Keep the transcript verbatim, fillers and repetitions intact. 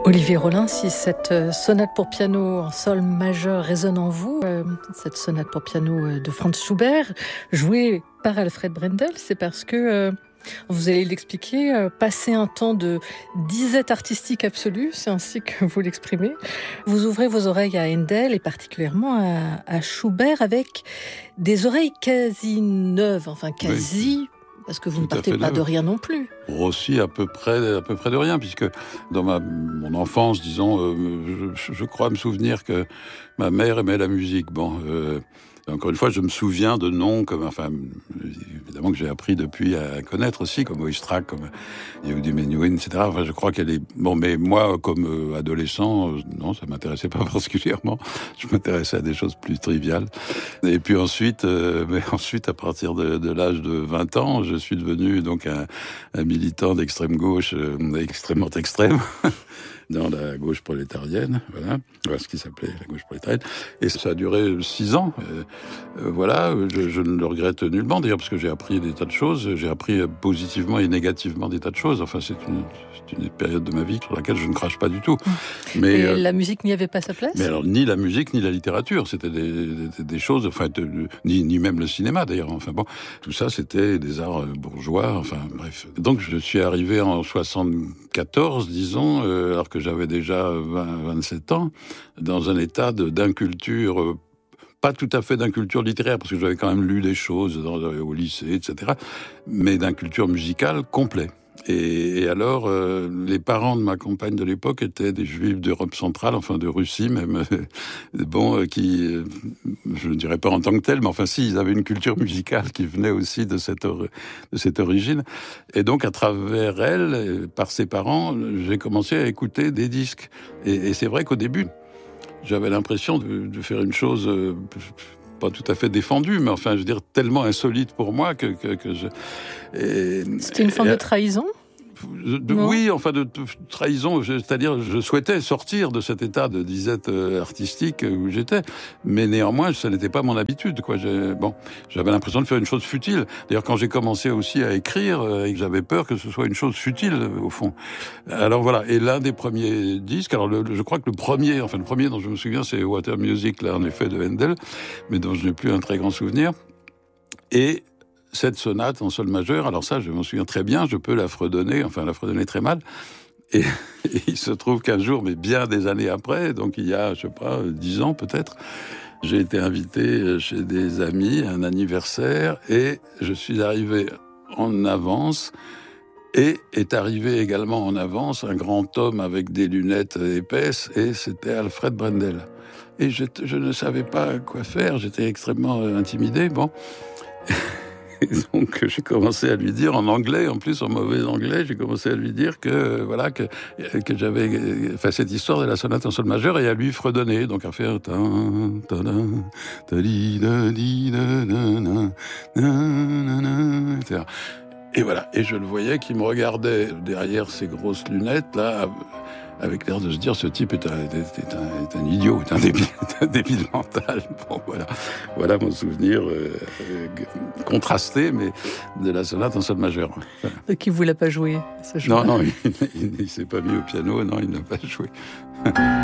Olivier Rollin, si cette sonate pour piano en sol majeur résonne en vous, euh, cette sonate pour piano de Franz Schubert, jouée par Alfred Brendel, c'est parce que, euh, vous allez l'expliquer, euh, passer un temps de disette artistique absolue, c'est ainsi que vous l'exprimez. Vous ouvrez vos oreilles à Handel et particulièrement à, à Schubert avec des oreilles quasi neuves, enfin quasi... Oui. Parce que vous ne partez pas de rien non plus. Aussi à peu près, à peu près de rien, puisque dans ma, mon enfance, disons, euh, je, je crois me souvenir que ma mère aimait la musique. Bon, euh, encore une fois, je me souviens de noms comme, enfin, évidemment que j'ai appris depuis à connaître aussi, comme Oistrakh, comme Yehudi Menuhin, et cetera. Enfin, je crois qu'elle est bon, mais moi, comme euh, adolescent, euh, non, ça m'intéressait pas particulièrement. Je m'intéressais à des choses plus triviales. Et puis ensuite, euh, mais ensuite, à partir de, de l'âge de vingt ans, je suis devenu donc un, un militant d'extrême gauche, euh, extrêmement extrême. dans la gauche prolétarienne, voilà, voilà ce qui s'appelait la gauche prolétarienne, et ça a duré six ans. Euh, euh, voilà, je, je ne le regrette nullement, d'ailleurs, parce que j'ai appris des tas de choses, j'ai appris positivement et négativement des tas de choses. Enfin, c'est une, c'est une période de ma vie sur laquelle je ne crache pas du tout. Mais et euh, la musique n'y avait pas sa place. Mais alors, ni la musique ni la littérature, c'était des, des, des choses, enfin, de, ni, ni même le cinéma d'ailleurs. Enfin bon, tout ça, c'était des arts bourgeois. Enfin bref. Donc, je suis arrivé en soixante-quatorze, disons, euh, alors que j'avais déjà vingt, vingt-sept ans, dans un état de, d'inculture, euh, pas tout à fait d'inculture littéraire, parce que j'avais quand même lu des choses dans, au lycée, et cetera, mais d'inculture musicale complet. Et, et alors, euh, les parents de ma compagne de l'époque étaient des juifs d'Europe centrale, enfin de Russie même, bon, euh, qui, euh, je ne dirais pas en tant que tel, mais enfin si, ils avaient une culture musicale qui venait aussi de cette, or- de cette origine. Et donc, à travers elle, par ses parents, j'ai commencé à écouter des disques. Et, et c'est vrai qu'au début, j'avais l'impression de, de faire une chose... Euh, pas tout à fait défendu, mais enfin, je veux dire, tellement insolite pour moi que, que, que je... Et, C'était une forme et, de trahison ? de, Oui, enfin, de, de trahison, c'est-à-dire, je souhaitais sortir de cet état de disette artistique où j'étais, mais néanmoins, ça n'était pas mon habitude, quoi. J'ai, bon, j'avais l'impression de faire une chose futile. D'ailleurs, quand j'ai commencé aussi à écrire, euh, j'avais peur que ce soit une chose futile, au fond. Alors voilà, et l'un des premiers disques, alors le, je crois que le premier, enfin le premier dont je me souviens, c'est Water Music, là, en effet, de Handel, mais dont je n'ai plus un très grand souvenir. Et cette sonate en sol majeur, alors ça, je m'en souviens très bien, je peux la fredonner, enfin la fredonner très mal. Et, et il se trouve qu'un jour, mais bien des années après, donc il y a, je sais pas, dix ans peut-être, j'ai été invité chez des amis à un anniversaire et je suis arrivé en avance. Et est arrivé également en avance un grand homme avec des lunettes épaisses, et c'était Alfred Brendel. Et je, je ne savais pas quoi faire, j'étais extrêmement intimidé, bon. Et donc j'ai commencé à lui dire en anglais, en plus en mauvais anglais, j'ai commencé à lui dire que voilà que que j'avais fait cette histoire de la sonate en sol majeur et à lui fredonner, donc à faire ta ta ta di da di da na na na, et cetera. Et voilà, et je le voyais qui me regardait derrière ses grosses lunettes là, avec l'air de se dire ce type est un, est un, est un idiot, est un débile, est un débile mental. Bon, voilà, voilà mon souvenir euh, contrasté, mais de la sonate en sol majeur. Et qui vous l'a pas joué, ce Non, non, il, il, il s'est pas mis au piano, non, il n'a pas joué.